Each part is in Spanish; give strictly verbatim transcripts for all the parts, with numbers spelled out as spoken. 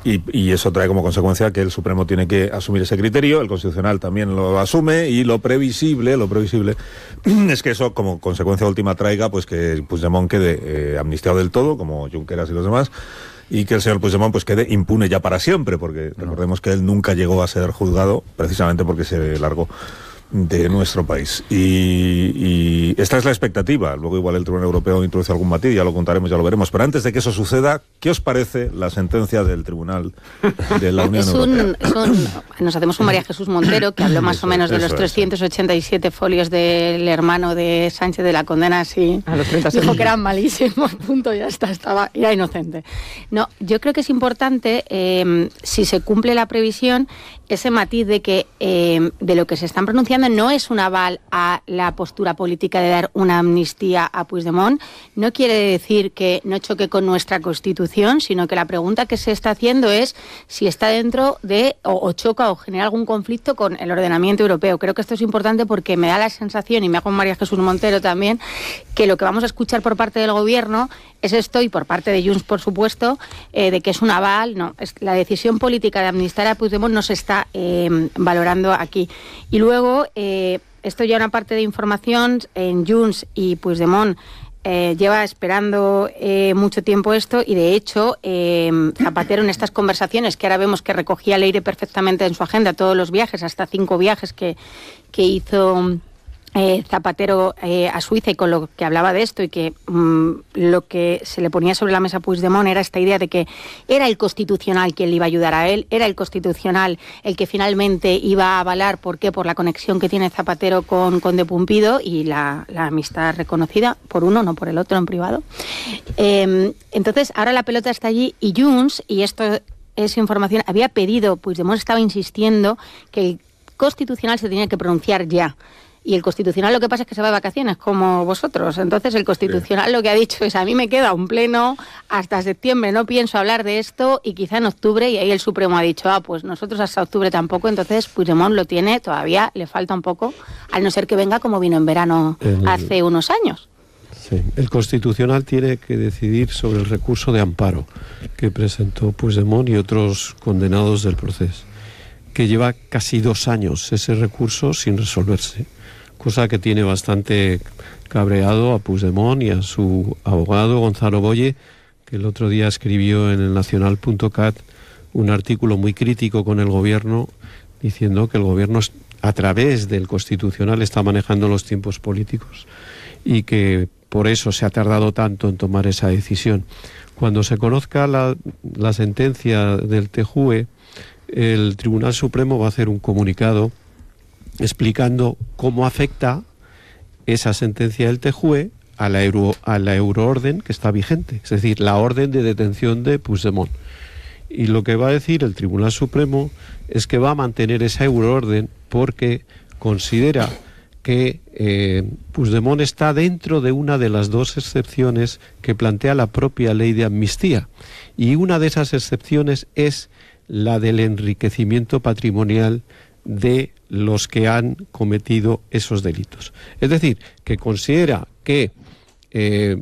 y, y eso trae como consecuencia que el Supremo tiene que asumir ese criterio, el Constitucional también lo asume, y lo previsible, lo previsible es que eso como consecuencia última traiga pues que Puigdemont quede eh, amnistiado del todo, como Junqueras y los demás, y que el señor Puigdemont pues quede impune ya para siempre, porque no. recordemos que él nunca llegó a ser juzgado precisamente porque se largó de nuestro país. Y, y esta es la expectativa. Luego igual el Tribunal Europeo introduce algún matiz, ya lo contaremos, ya lo veremos. Pero antes de que eso suceda, ¿qué os parece la sentencia del Tribunal de la Unión es Europea? Un, es un, nos hacemos un María Jesús Montero, que habló más eso, o menos de los trescientos ochenta y siete folios del hermano de Sánchez de la condena, así. A los treinta dijo que eran malísimos, punto, ya está, estaba, era inocente. No, yo creo que es importante, eh, si se cumple la previsión, ese matiz de que eh, de lo que se están pronunciando no es un aval a la postura política de dar una amnistía a Puigdemont, no quiere decir que no choque con nuestra Constitución, sino que la pregunta que se está haciendo es si está dentro de, o, o choca o genera algún conflicto con el ordenamiento europeo. Creo que esto es importante porque me da la sensación, y me hago con María Jesús Montero también, que lo que vamos a escuchar por parte del Gobierno es esto, y por parte de Junts, por supuesto, eh, de que es un aval. No, es la decisión política de amnistiar a Puigdemont no se está eh, valorando aquí. Y luego, eh, esto ya una parte de información, en Junts y Puigdemont eh, lleva esperando eh, mucho tiempo esto, y de hecho eh, Zapatero en estas conversaciones, que ahora vemos que recogía Leire perfectamente en su agenda todos los viajes, hasta cinco viajes que, que hizo Eh, Zapatero eh, a Suiza, y con lo que hablaba de esto, y que mmm, lo que se le ponía sobre la mesa a Puigdemont era esta idea de que era el Constitucional quien le iba a ayudar a él, era el Constitucional el que finalmente iba a avalar. ¿Por qué? Por la conexión que tiene Zapatero con, con De Pumpido y la, la amistad reconocida por uno, no por el otro, en privado. Eh, entonces, ahora la pelota está allí, y Junts, y esto es información, había pedido, Puigdemont estaba insistiendo que el Constitucional se tenía que pronunciar ya. Y el Constitucional lo que pasa es que se va de vacaciones, como vosotros. Entonces el Constitucional sí. Lo que ha dicho es: a mí me queda un pleno hasta septiembre, no pienso hablar de esto, y quizá en octubre. Y ahí el Supremo ha dicho: ah, pues nosotros hasta octubre tampoco. Entonces Puigdemont lo tiene, todavía le falta un poco, al no ser que venga como vino en verano el, hace unos años. Sí, el Constitucional tiene que decidir sobre el recurso de amparo que presentó Puigdemont y otros condenados del proceso, que lleva casi dos años ese recurso sin resolverse, cosa que tiene bastante cabreado a Puigdemont y a su abogado Gonzalo Boye, que el otro día escribió en el nacional punto cat un artículo muy crítico con el gobierno, diciendo que el gobierno a través del Constitucional está manejando los tiempos políticos y que por eso se ha tardado tanto en tomar esa decisión. Cuando se conozca la, la sentencia del T J U E, el Tribunal Supremo va a hacer un comunicado explicando cómo afecta esa sentencia del T J U E a la, euro, a la euroorden que está vigente, es decir, la orden de detención de Puigdemont. Y lo que va a decir el Tribunal Supremo es que va a mantener esa euroorden porque considera que eh, Puigdemont está dentro de una de las dos excepciones que plantea la propia ley de amnistía. Y una de esas excepciones es la del enriquecimiento patrimonial de los que han cometido esos delitos. Es decir, que considera que eh,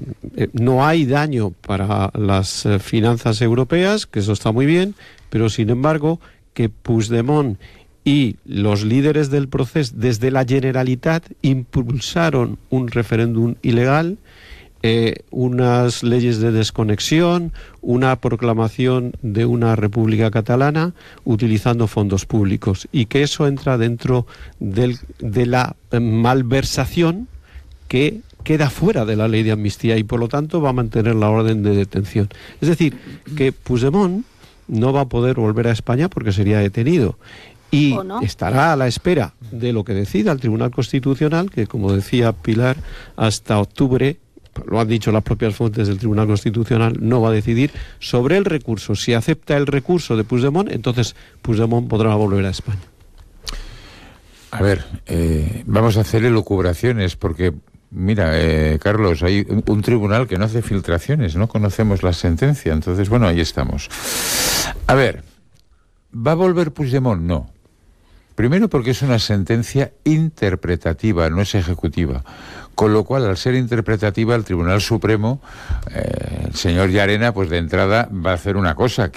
no hay daño para las eh, finanzas europeas, que eso está muy bien, pero sin embargo que Puigdemont y los líderes del proceso desde la Generalitat impulsaron un referéndum ilegal, Eh, unas leyes de desconexión, una proclamación de una república catalana utilizando fondos públicos, y que eso entra dentro del, de la malversación que queda fuera de la ley de amnistía, y por lo tanto va a mantener la orden de detención. Es decir, que Puigdemont no va a poder volver a España porque sería detenido, y no? estará a la espera de lo que decida el Tribunal Constitucional, que, como decía Pilar, hasta octubre, lo han dicho las propias fuentes del Tribunal Constitucional, no va a decidir sobre el recurso. Si acepta el recurso de Puigdemont, entonces Puigdemont podrá volver a España. A ver, eh, vamos a hacer elucubraciones, porque, mira, eh, Carlos, hay un, un tribunal que no hace filtraciones, no conocemos la sentencia, entonces, bueno, ahí estamos. A ver, ¿va a volver Puigdemont? No. Primero porque es una sentencia interpretativa, no es ejecutiva. Con lo cual, al ser interpretativa, el Tribunal Supremo, eh, el señor Llarena, pues de entrada va a hacer una cosa, que